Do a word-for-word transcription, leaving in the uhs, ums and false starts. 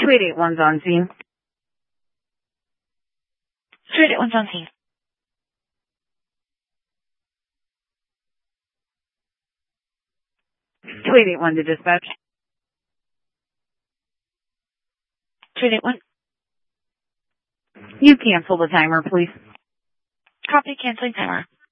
two eight eight one's on scene. two eight eight one's on scene. two eight eight one to dispatch. two eight eight one. You cancel the timer, please. Copy, canceling timer.